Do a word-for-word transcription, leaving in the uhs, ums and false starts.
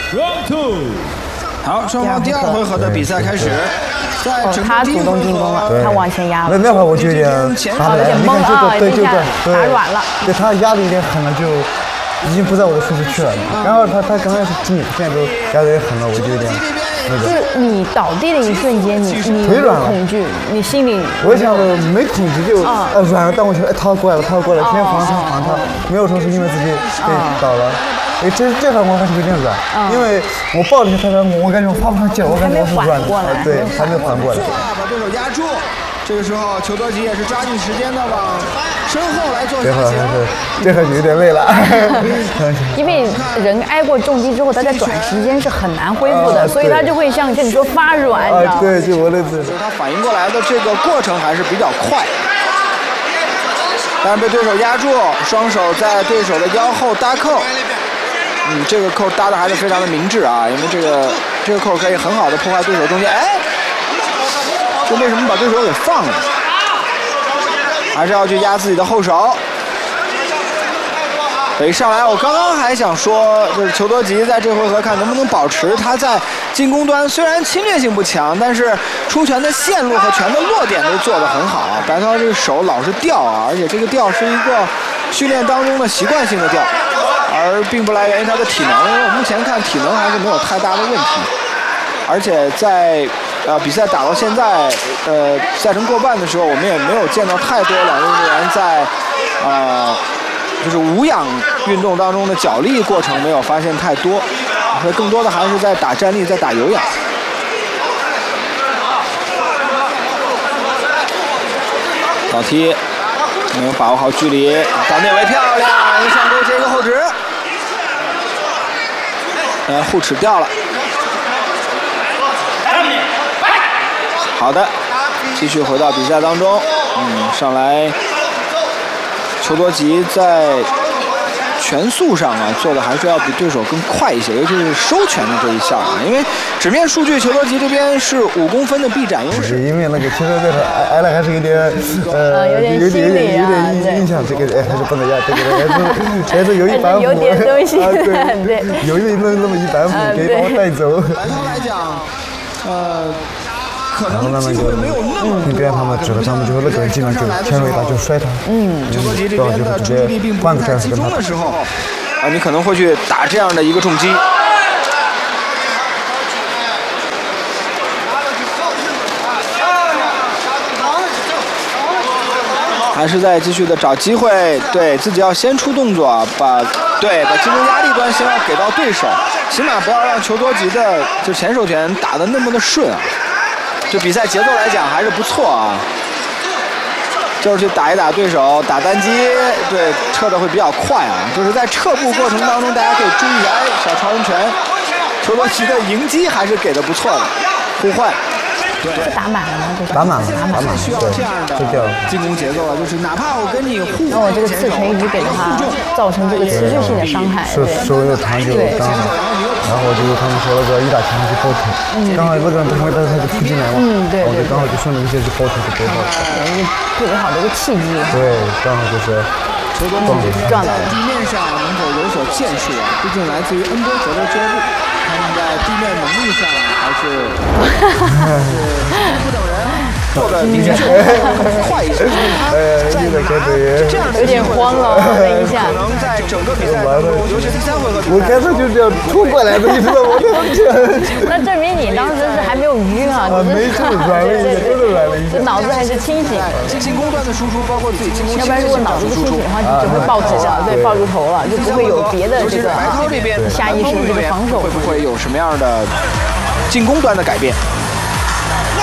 Round two。好，双方第二回合的比赛开始。在哦，他主动进攻了，他往前压了。 那那会儿我就有点打不来，你看这个对对对对， 打软了。 对他压的有点狠了，就已经不在我的舒适区了。然后他他刚开始进，现在都压的有点狠了，我就有点那个。 就是你倒地的一瞬间，你你有恐惧，你心里。 我想着没恐惧就呃软了，但我觉得哎他过来了，他过来了，先防他防他，没有说是因为自己被倒了。哎，这这场我还是有点软，因为我抱了一下他，我感觉我发不上劲，我感觉我是软的，对，还没缓过来。 把对手压住，这个时候裘德吉也是抓紧时间的往身后来做下行。 这还是有点累了， 因为人挨过重击之后，他在短时间是很难恢复的，所以他就会像跟你说发软，你知道吗？ 对，就我的意思。 他反应过来的这个过程还是比较快，但是被对手压住，双手在对手的腰后搭扣。嗯，这个扣搭的还是非常的明智啊，因为这个这个扣可以很好的破坏对手中间。哎，这为什么把对手给放了？还是要去压自己的后手。一上来，我刚刚还想说，就是裘德吉在这回合看能不能保持他在进攻端虽然侵略性不强，但是出拳的线路和拳的落点都做得很好。白涛这个手老是掉啊，而且这个掉是一个训练当中的习惯性的掉。而并不来源于他的体能，因为我目前看体能还是没有太大的问题，而且在呃比赛打到现在，呃赛程过半的时候，我们也没有见到太多两位运动员在呃就是无氧运动当中的脚力过程没有发现太多，所以更多的还是在打站立，在打有氧。倒踢。没有把握好距离，到内围漂亮，一个上勾接一个后指，呃，护齿掉了。好的，继续回到比赛当中。嗯，上来，裘德吉在拳速上啊做的还是要比对手更快一些，尤其是收拳的这一项啊，因为纸面数据裘德吉这边是五公分的臂展优势。 因为那个其实对他挨挨了还是有点呃有点有点有点有点印象，这个哎还是不能压，这个还是还是有一板斧， 有点东西， 对，有一那那么一板斧可以把我带走。 白涛来讲，呃。 然后慢慢就，你别让他们指着他们，就那个人尽量就前尾打就摔他。嗯， 裘德吉这边的注意力并不在集中的时候，啊，你可能会去打这样的一个重击。还是在继续的找机会，对自己要先出动作，把对把进攻压力端先要给到对手，起码不要让裘德吉的就前手拳打得那么的顺啊。就比赛节奏来讲还是不错啊，就是去打一打对手，打单击，对，撤的会比较快啊。就是在撤步过程当中，大家可以注意一下，哎，小超人拳，裘德吉的迎击还是给的不错的，互换。 对，打满了吗？ 打满了，打满了， 需要这样的进攻节奏啊，就是哪怕我跟你互， 然后我这个刺拳一直给他造成这个持续性的伤害， 手手又长就刚好，然后就他们说那个一打拳去包头，刚好那个人不会但是他就突进来嘛， 嗯对， 我就刚好就顺着一些去包头就包到， 一个特别好的一个契机。 对，刚好就是撞撞到了。 地面上能否有所建树啊？毕竟来自于恩波格的俱乐部，他们在地面能力上还是不等人，做的比较快一些。 呃，有点感觉这样有点慌了，那一下。 可能在整个比赛当中，尤其第三回合， 我开始就这样冲过来的，你知道吗？ 那证明你当时是还没有晕啊， 啊，没错，软了一点，真的软了一点， 脑子还是清醒。 进攻端的输出，包括自己进攻， 要不然如果脑子不清醒的话，就只会抱头了，对，抱住头了，就不会有别的这个白涛这边下意识的这个防守。 会不会有什么样的进攻端的改变？